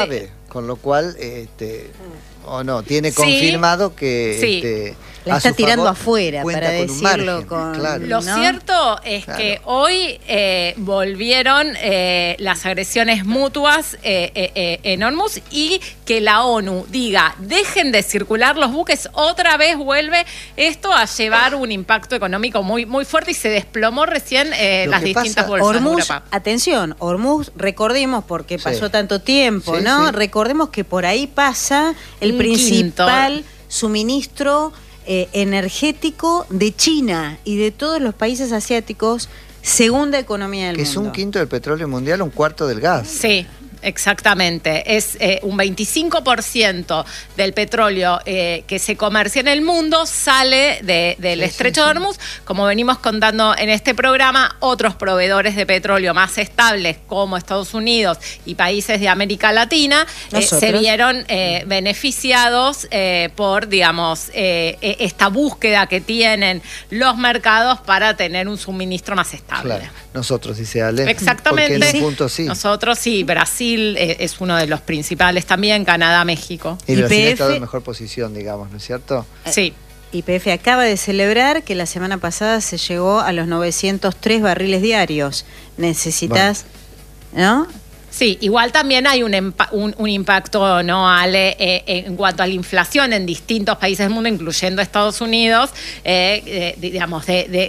Con lo cual, o no, tiene confirmado que la está tirando afuera, para decirlo con... Claro. Lo cierto es que hoy volvieron las agresiones mutuas en Hormuz, y que la ONU diga, dejen de circular los buques, otra vez vuelve esto a llevar un impacto económico muy, muy fuerte, y se desplomó recién las distintas bolsas Hormuz, de Europa. Atención, Hormuz, recordemos, porque pasó tanto tiempo, ¿no? Sí. Recordemos que por ahí pasa el principal suministro energético de China y de todos los países asiáticos, segunda economía del mundo. Que es un quinto del petróleo mundial, un cuarto del gas. Sí. Exactamente, es un 25% del petróleo que se comercia en el mundo sale del estrecho de Hormuz. Como venimos contando en este programa, otros proveedores de petróleo más estables como Estados Unidos y países de América Latina se vieron beneficiados por, digamos, esta búsqueda que tienen los mercados para tener un suministro más estable. Claro. Nosotros, dice Ale. Exactamente. Porque en un punto sí. Nosotros sí, Brasil es uno de los principales también, Canadá, México. Y Brasil ha estado en mejor posición, digamos, ¿no es cierto? Sí. YPF acaba de celebrar que la semana pasada se llegó a los 903 barriles diarios. Necesitas, ¿no? Sí, igual también hay un impacto, ¿no, Ale? En cuanto a la inflación en distintos países del mundo, incluyendo Estados Unidos, digamos,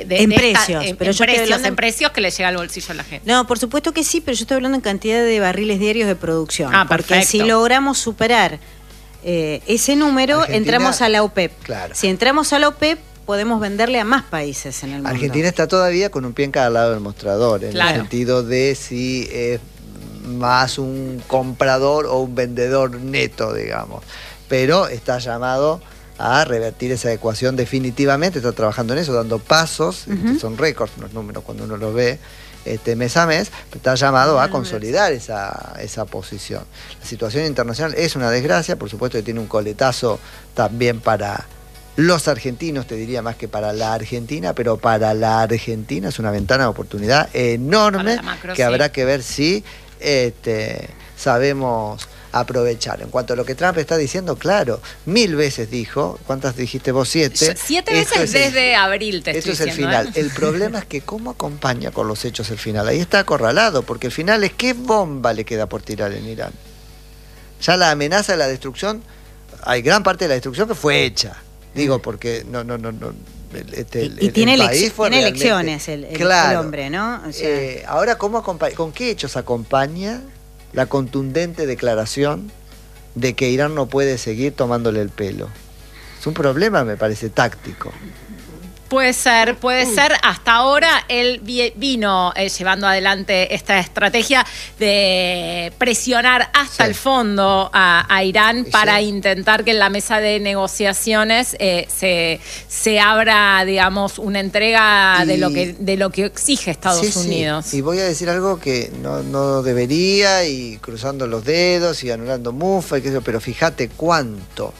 en precios que le llega al bolsillo a la gente. No, por supuesto que sí, pero yo estoy hablando en cantidad de barriles diarios de producción. Porque perfecto. Si logramos superar ese número, Argentina, entramos a la OPEP. Claro. Si entramos a la OPEP, podemos venderle a más países en el mundo. Argentina está todavía con un pie en cada lado del mostrador, en el sentido de si es más un comprador o un vendedor neto, digamos. Pero está llamado a revertir esa ecuación definitivamente, está trabajando en eso, dando pasos, son récords los números cuando uno los ve mes a mes, está llamado a consolidar esa posición. La situación internacional es una desgracia, por supuesto que tiene un coletazo también para los argentinos, te diría más que para la Argentina, pero para la Argentina es una ventana de oportunidad enorme que habrá que ver si sabemos aprovechar. En cuanto a lo que Trump está diciendo, claro, 1000 veces dijo, ¿cuántas dijiste vos? 7. 7 veces desde abril, te esto estoy diciendo. Esto es el final. El problema es que cómo acompaña con los hechos el final. Ahí está acorralado, porque el final es qué bomba le queda por tirar en Irán. Ya la amenaza de la destrucción, hay gran parte de la destrucción que fue hecha. Digo, porque no. Y tiene elecciones el hombre, ¿no? O sea, ahora, ¿con qué hechos acompaña la contundente declaración de que Irán no puede seguir tomándole el pelo? Es un problema, me parece, táctico. Puede ser. Hasta ahora él vino llevando adelante esta estrategia de presionar hasta el fondo a Irán para intentar que en la mesa de negociaciones se abra, digamos, una entrega de lo que exige Estados Unidos. Sí. Y voy a decir algo que no debería, y cruzando los dedos y anulando mufa, pero fíjate cuánto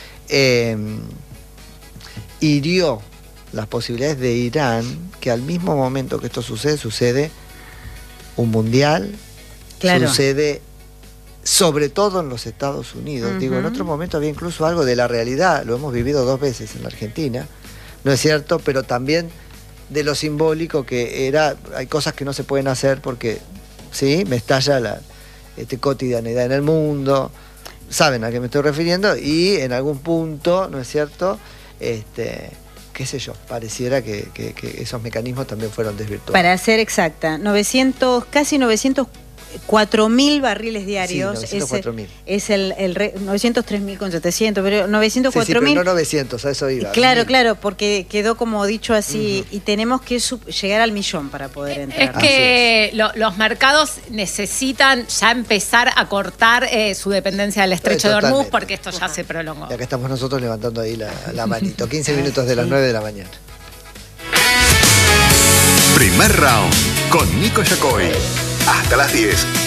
hirió las posibilidades de Irán, que al mismo momento que esto sucede un mundial, sucede sobre todo en los Estados Unidos. Digo, en otro momento había incluso algo de la realidad, lo hemos vivido 2 veces en la Argentina, ¿no es cierto? Pero también de lo simbólico que era, hay cosas que no se pueden hacer porque, me estalla la cotidianidad en el mundo, saben a qué me estoy refiriendo, y en algún punto, ¿no es cierto?, qué sé yo, pareciera que esos mecanismos también fueron desvirtuados. Para ser exacta, casi 904.000 barriles diarios. Sí, 904.000. Es el 903.700, pero 904.000. Sí, pero no 900, a eso iba. Claro, porque quedó como dicho así, y tenemos que llegar al 1.000.000 para poder entrar. Es que los mercados necesitan ya empezar a cortar su dependencia del estrecho de Hormuz, porque esto ya se prolongó. Y acá estamos nosotros levantando ahí la manito. 15 minutos de las 9 de la mañana. Primer round con Nico Yacoy. Hasta las 10.